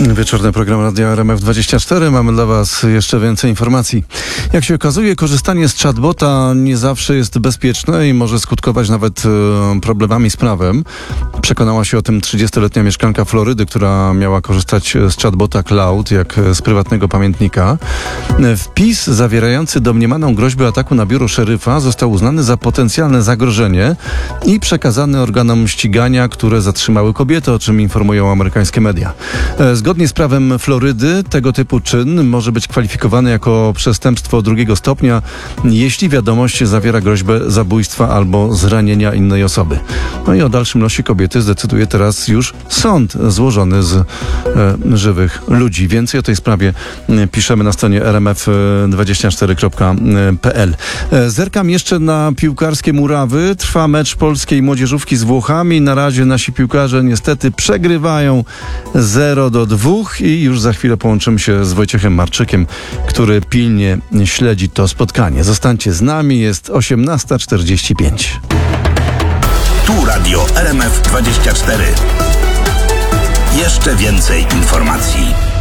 Wieczorny program Radia RMF24. Mamy dla Was jeszcze więcej informacji. Jak się okazuje, korzystanie z chatbota nie zawsze jest bezpieczne i może skutkować nawet problemami z prawem. Przekonała się o tym 30-letnia mieszkanka Florydy, która miała korzystać z chatbota Cloud jak z prywatnego pamiętnika. Wpis zawierający domniemaną groźbę ataku na biuro szeryfa został uznany za potencjalne zagrożenie i przekazany organom ścigania, które zatrzymały kobietę, o czym informują amerykańskie media. Zgodnie z prawem Florydy tego typu czyn może być kwalifikowany jako przestępstwo drugiego stopnia, jeśli wiadomość zawiera groźbę zabójstwa albo zranienia innej osoby. No i o dalszym losie kobiety zdecyduje teraz już sąd złożony z żywych ludzi. Więcej o tej sprawie piszemy na stronie rmf24.pl. Zerkam jeszcze na piłkarskie murawy. Trwa mecz polskiej młodzieżówki z Włochami. Na razie nasi piłkarze niestety przegrywają 0-2 i już za chwilę połączymy się z Wojciechem Marczykiem, który pilnie śledzi to spotkanie. Zostańcie z nami, jest 18:45. Tu Radio RMF24. Jeszcze więcej informacji.